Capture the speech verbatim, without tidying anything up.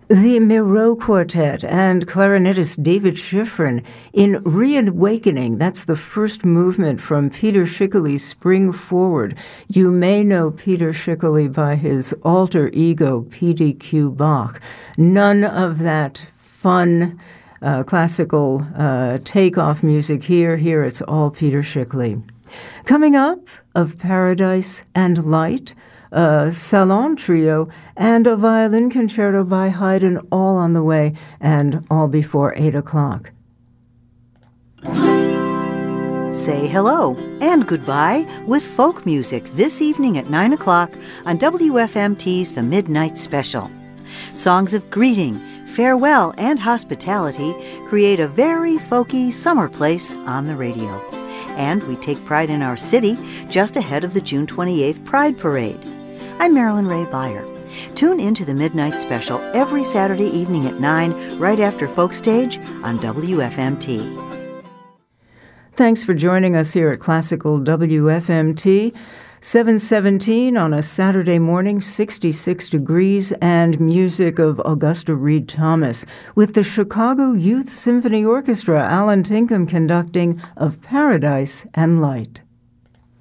The Miro Quartet and clarinetist David Schifrin in Reawakening. That's the first movement from Peter Schickele's Spring Forward. You may know Peter Schickele by his alter ego, P D Q Bach. None of that fun uh, classical uh, takeoff music here. Here it's all Peter Schickele. Coming up, Of Paradise and Light, a Salon Trio, and a violin concerto by Haydn, all on the way, and all before eight o'clock. Say hello and goodbye with folk music this evening at nine o'clock on W F M T's The Midnight Special. Songs of greeting, farewell, and hospitality create a very folky summer place on the radio. And we take pride in our city just ahead of the June twenty-eighth Pride Parade. I'm Marilyn Ray Beyer. Tune into the Midnight Special every Saturday evening at nine, right after Folk Stage on W F M T. Thanks for joining us here at Classical W F M T. seven seventeen on a Saturday morning, sixty-six degrees, and music of Augusta Reed Thomas with the Chicago Youth Symphony Orchestra, Alan Tinkham conducting Of Paradise and Light.